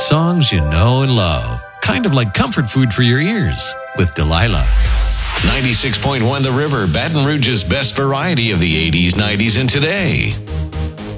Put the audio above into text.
Songs you know and love. Kind of like comfort food for your ears with Delilah. 96.1 The River, Baton Rouge's best variety of the 80s, 90s, and today.